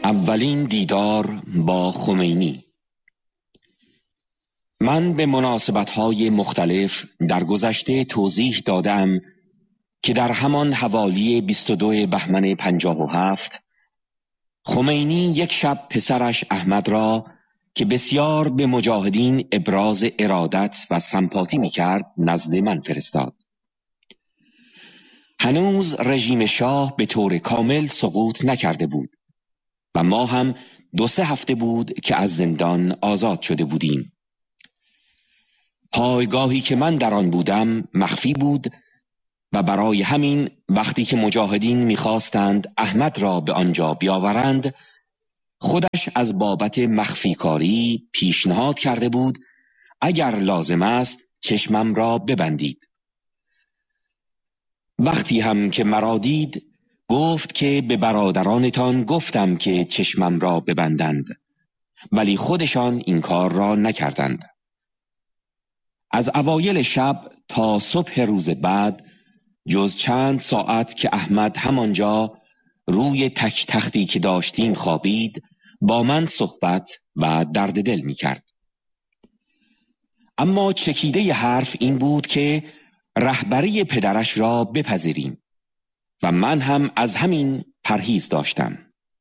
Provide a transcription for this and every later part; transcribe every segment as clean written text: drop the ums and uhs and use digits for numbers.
اولین دیدار با خمینی. من به مناسبت‌های مختلف در گذشته توضیح دادم که در همان حوالی 22 بهمن 57 خمینی یک شب پسرش احمد را که بسیار به مجاهدین ابراز ارادت و سمپاتی می‌کرد نزد من فرستاد. هنوز رژیم شاه به طور کامل سقوط نکرده بود و ما هم 2-3 هفته بود که از زندان آزاد شده بودیم. پایگاهی که من در آن بودم مخفی بود و برای همین وقتی که مجاهدین می‌خواستند احمد را به آنجا بیاورند، خودش از بابت مخفی کاری پیشنهاد کرده بود اگر لازم است چشمم را ببندید. وقتی هم که مرا دید گفت که به برادرانتان گفتم که چشمم را ببندند، ولی خودشان این کار را نکردند. از اوایل شب تا صبح روز بعد جز چند ساعت که احمد همانجا روی تک تختی که داشتیم خوابید با من صحبت و درد دل می کرد. اما چکیده حرف این بود که رهبری پدرش را بپذیریم و من هم از همین پرهیز داشتم.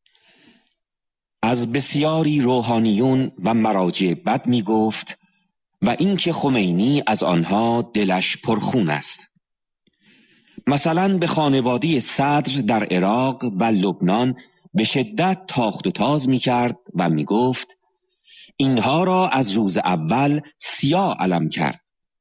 از بسیاری روحانیون و مراجع بد می گفت و اینکه خمینی از آنها دلش پرخون است. مثلا به خانواده صدر در عراق و لبنان به شدت تاخت و تاز می کرد و می گفت اینها را از روز اول سیاه علم کرد.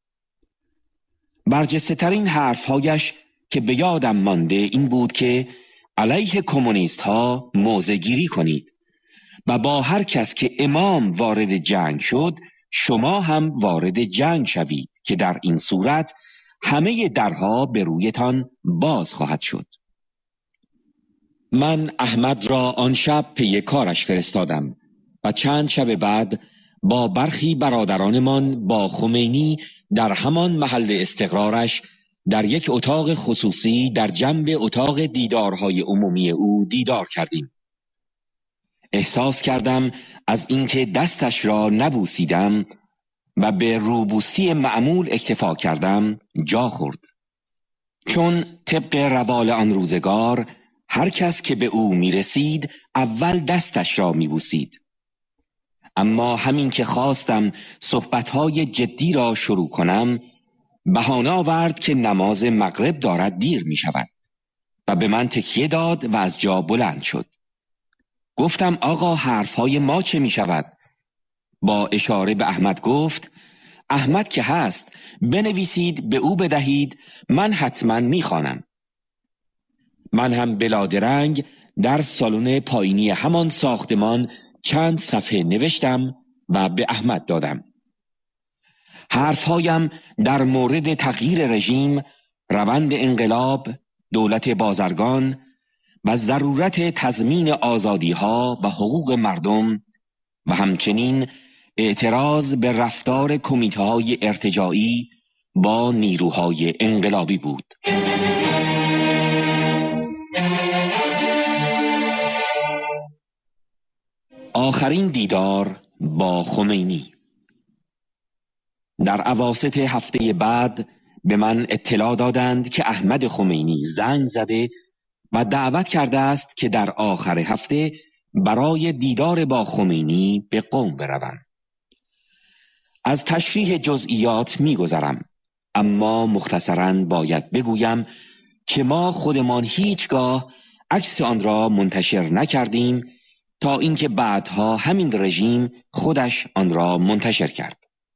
برجسته ترین حرفهایش که به یادم مانده این بود که علیه کمونیست ها موضع گیری کنید و با هر کس که امام وارد جنگ شد شما هم وارد جنگ شوید که در این صورت همه درها به رویتان باز خواهد شد. من احمد را آن شب پی کارش فرستادم و چند شب بعد با برخی برادرانمان با خمینی در همان محل استقرارش در یک اتاق خصوصی در جنب اتاق دیدارهای عمومی او دیدار کردیم. احساس کردم از اینکه دستش را نبوسیدم و به روبوسی معمول اکتفا کردم جا خورد، چون طبق روال آن روزگار هر کس که به او می رسید اول دستش را می بوسید. اما همین که خواستم صحبتهای جدی را شروع کنم بهانه آورد که نماز مغرب دارد دیر می شود و به من تکیه داد و از جا بلند شد. گفتم آقا حرفهای ما چه می شود؟ با اشاره به احمد گفت احمد که هست بنویسید به او بدهید، من حتما می خوانم. من هم بلادرنگ در سالن پایینی همان ساختمان چند صفحه نوشتم و به احمد دادم. حرفهایم در مورد تغییر رژیم، روند انقلاب، دولت بازرگان و ضرورت تضمین آزادی‌ها و حقوق مردم و همچنین اعتراض به رفتار کمیته‌های ارتجاعی با نیروهای انقلابی بود. آخرین دیدار با خمینی. در اواسط هفته بعد به من اطلاع دادند که احمد خمینی زنگ زده و دعوت کرده است که در آخر هفته برای دیدار با خمینی به قم بروم. از تشریح جزئیات می‌گذرم، اما مختصراً باید بگویم که ما خودمان هیچگاه عکس آن را منتشر نکردیم تا اینکه بعدها همین رژیم خودش آن را منتشر کرد.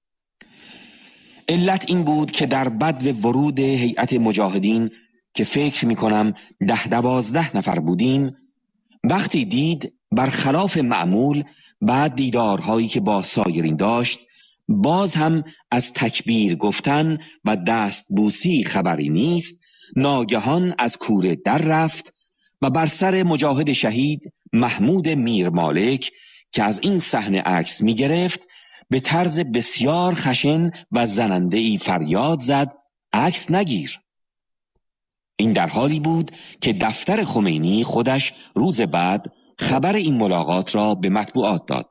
علت این بود که در بدو ورود هیئت مجاهدین که فکر می‌کنم 10-12 نفر بودیم، وقتی دید برخلاف معمول بعد دیدارهایی که با سایرین داشت باز هم از تکبیر گفتن و دست بوسی خبری نیست، ناگهان از کوره در رفت و بر سر مجاهد شهید محمود میرمالک که از این صحنه عکس می گرفت به طرز بسیار خشن و زننده‌ای فریاد زد عکس نگیر. این در حالی بود که دفتر خمینی خودش روز بعد خبر این ملاقات را به مطبوعات داد.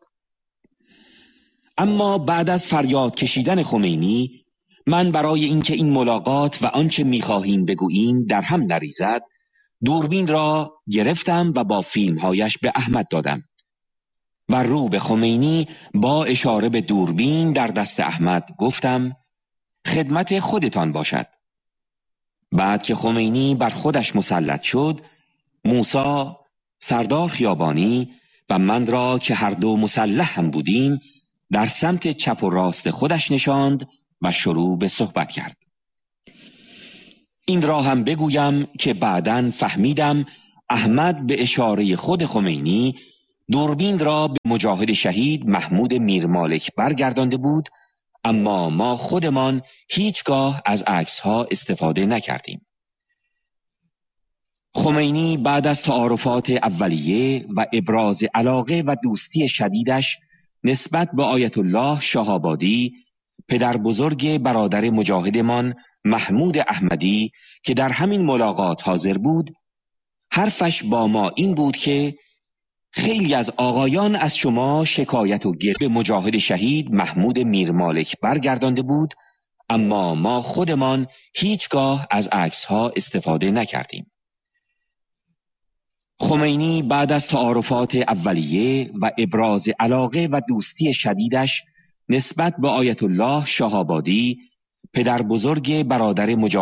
اما بعد از فریاد کشیدن خمینی، من برای اینکه این ملاقات و آنچه می‌خواهیم بگوییم در هم نریزد، دوربین را گرفتم و با فیلمهایش به احمد دادم و رو به خمینی با اشاره به دوربین در دست احمد گفتم خدمت خودتان باشد. بعد که خمینی بر خودش مسلط شد، موسی، سردار خیابانی و من را که هر دو مسلح هم بودیم در سمت چپ و راست خودش نشاند و شروع به صحبت کرد. این را هم بگویم که بعداً فهمیدم احمد به اشاره خود خمینی دوربین را به مجاهد شهید محمود میرمالک برگردانده بود، اما ما خودمان هیچگاه از عکس‌ها استفاده نکردیم. خمینی بعد از تعارفات اولیه و ابراز علاقه و دوستی شدیدش نسبت به آیت الله شاه‌آبادی، پدر بزرگ برادر مجاهدمان محمود احمدی که در همین ملاقات حاضر بود، حرفش با ما این بود که خیلی از آقایان از شما شکایت و گله به مجاهد شهید محمود میرمالک برگردانده بود، اما ما خودمان هیچگاه از عکس‌ها استفاده نکردیم. خمینی بعد از تعارفات اولیه و ابراز علاقه و دوستی شدیدش نسبت به آیت الله شاه‌آبادی، پدر بزرگ برادر مجاهد